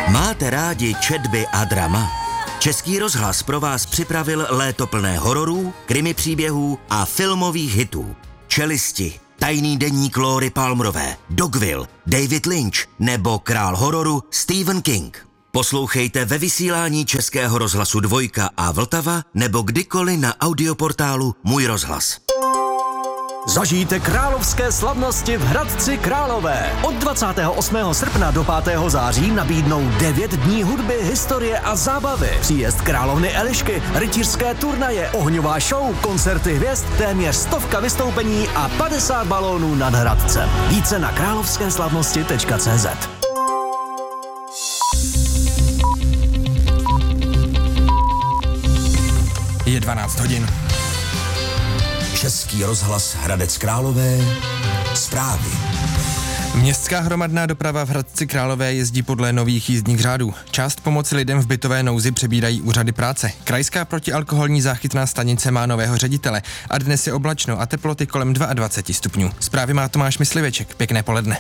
Máte rádi četby a drama? Český rozhlas pro vás připravil léto plné hororů, krimi příběhů a filmových hitů. Čelisti, Tajný deník Lóry Palmerové, Dogville, David Lynch nebo král hororu Stephen King. Poslouchejte ve vysílání Českého rozhlasu Dvojka a Vltava nebo kdykoliv na audioportálu Můj rozhlas. Zažijte královské slavnosti v Hradci Králové. Od 28. srpna do 5. září nabídnou 9 dní hudby, historie a zábavy. Příjezd královny Elišky, rytířské turnaje, ohňová show, koncerty hvězd, téměř 100 vystoupení a 50 balónů nad Hradcem. Více na královskéslavnosti.cz. Je 12 hodin. Český rozhlas Hradec Králové, zprávy. Městská hromadná doprava v Hradci Králové jezdí podle nových jízdních řádů. Část pomoci lidem v bytové nouzi přebírají úřady práce. Krajská protialkoholní záchytná stanice má nového ředitele a dnes je oblačno a teploty kolem 22 stupňů. Zprávy má Tomáš Mysliveček. Pěkné poledne.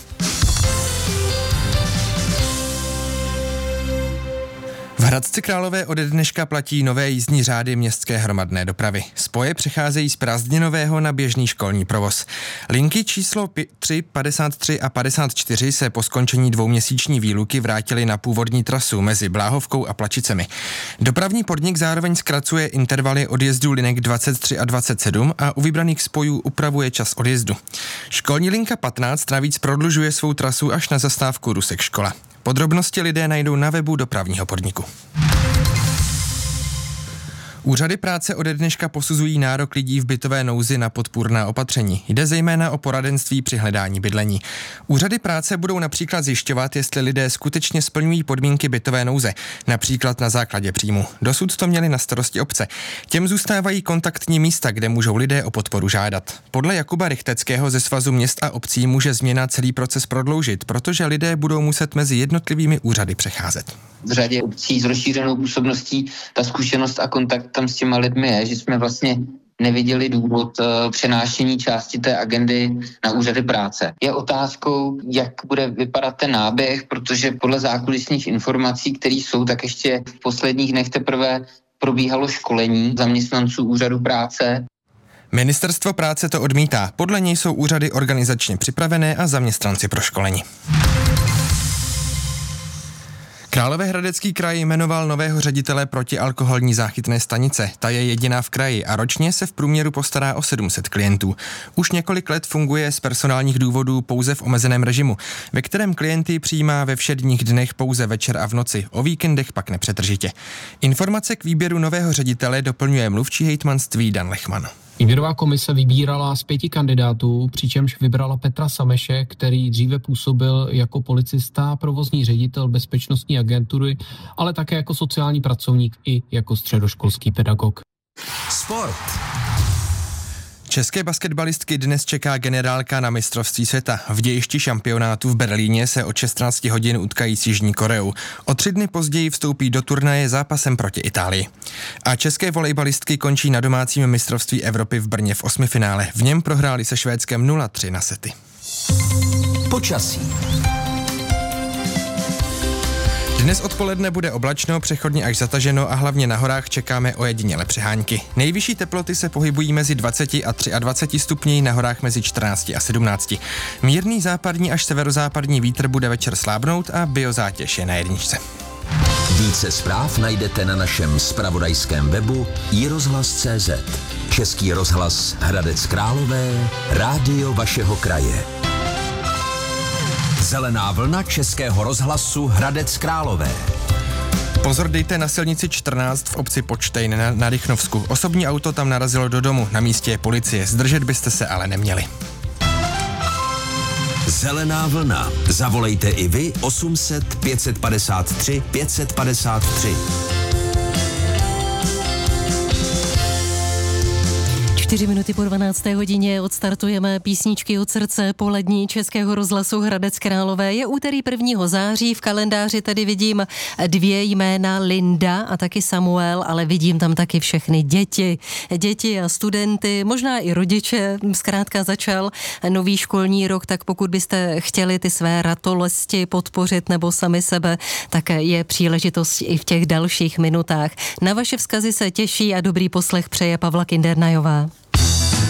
V Hradci Králové ode dneška platí nové jízdní řády městské hromadné dopravy. Spoje přecházejí z prázdninového na běžný školní provoz. Linky číslo 3, 53 a 54 se po skončení dvouměsíční výluky vrátily na původní trasu mezi Bláhovkou a Plačicemi. Dopravní podnik zároveň zkracuje intervaly odjezdu linek 23 a 27 a u vybraných spojů upravuje čas odjezdu. Školní linka 15 navíc prodlužuje svou trasu až na zastávku Rusek škola. Podrobnosti lidé najdou na webu dopravního podniku. Úřady práce ode dneška posuzují nárok lidí v bytové nouzi na podpůrná opatření. Jde zejména o poradenství při hledání bydlení. Úřady práce budou například zjišťovat, jestli lidé skutečně splňují podmínky bytové nouze, například na základě příjmu. Dosud to měli na starosti obce. Těm zůstávají kontaktní místa, kde můžou lidé o podporu žádat. Podle Jakuba Rychteckého ze Svazu měst a obcí může změna celý proces prodloužit, protože lidé budou muset mezi jednotlivými úřady přecházet. V řadě obcí s rozšířenou působností ta zkušenost a kontakt tam s těma lidmi je, že jsme vlastně neviděli důvod přenášení části té agendy na úřady práce. Je otázkou, jak bude vypadat ten náběh, protože podle zákulisních informací, které jsou, tak ještě v posledních dnech teprve probíhalo školení zaměstnanců úřadu práce. Ministerstvo práce to odmítá. Podle něj jsou úřady organizačně připravené a zaměstnanci pro školení. Královéhradecký kraj jmenoval nového ředitele protialkoholní záchytné stanice. Ta je jediná v kraji a ročně se v průměru postará o 700 klientů. Už několik let funguje z personálních důvodů pouze v omezeném režimu, ve kterém klienty přijímá ve všedních dnech pouze večer a v noci, o víkendech pak nepřetržitě. Informace k výběru nového ředitele doplňuje mluvčí hejtmanství Dan Lechman. Výběrová komise vybírala z 5 kandidátů, přičemž vybrala Petra Sameše, který dříve působil jako policista, provozní ředitel bezpečnostní agentury, ale také jako sociální pracovník i jako středoškolský pedagog. Sport. České basketbalistky dnes čeká generálka na mistrovství světa. V dějišti šampionátu v Berlíně se od 16 hodin utkají s Jižní Koreou. O 3 dny později vstoupí do turnaje zápasem proti Itálii. A české volejbalistky končí na domácím mistrovství Evropy v Brně v 8. finále. V něm prohráli se Švédskem 0-3 na sety. Počasí. Dnes odpoledne bude oblačno, přechodně až zataženo a hlavně na horách čekáme ojedinělé přehánky. Nejvyšší teploty se pohybují mezi 20 a 23 stupni, na horách mezi 14 a 17. Mírný západní až severozápadní vítr bude večer slábnout a biozátěž je na jedničce. Více zpráv najdete na našem zpravodajském webu iRozhlas.cz. Český rozhlas Hradec Králové, rádio vašeho kraje. Zelená vlna Českého rozhlasu Hradec Králové. Pozor dejte na silnici 14 v obci Počtejn na Rychnovsku. Osobní auto tam narazilo do domu, na místě je policie. Zdržet byste se ale neměli. Zelená vlna. Zavolejte i vy 800 553 553. 4 minuty po 12. hodině odstartujeme písničky od srdce polední Českého rozhlasu Hradec Králové. Je úterý 1. září, v kalendáři tady vidím 2 jména, Linda a taky Samuel, ale vidím tam taky všechny děti a studenty, možná i rodiče. Zkrátka začal nový školní rok, tak pokud byste chtěli ty své ratolesti podpořit nebo sami sebe, tak je příležitost i v těch dalších minutách. Na vaše vzkazy se těší a dobrý poslech přeje Pavla Kindernajová.